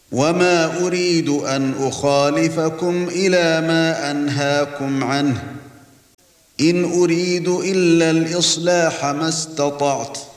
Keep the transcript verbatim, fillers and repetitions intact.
وما أريد أن أخالفكم إلى ما أنهاكم عنه إن أريد إلا الإصلاح ما استطعت